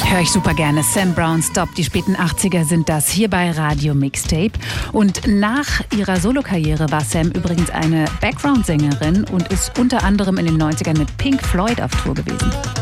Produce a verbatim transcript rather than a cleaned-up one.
Höre ich super gerne. Sam Brown, Stop, die späten achtziger sind das hier bei Radio Mixtape. Und nach ihrer Solokarriere war Sam übrigens eine Background-Sängerin und ist unter anderem in den neunzigern mit Pink Floyd auf Tour gewesen.